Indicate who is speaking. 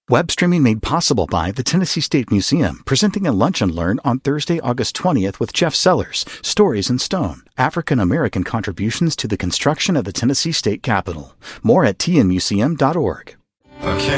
Speaker 1: Web streaming made possible by the Tennessee State Museum, presenting a Lunch and Learn on Thursday, August 20th with Jeff Sellers, Stories in Stone, African American Contributions to the Construction of the Tennessee State Capitol. More at tnmuseum.org.
Speaker 2: Okay.